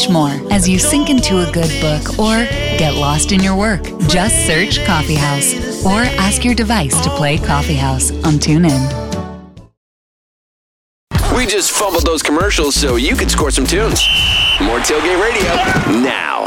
much more as you sink into a good book or get lost in your work. Just search Coffee House or ask your device to play Coffee House on TuneIn. We just fumbled those commercials so you could score some tunes. More Tailgate Radio now.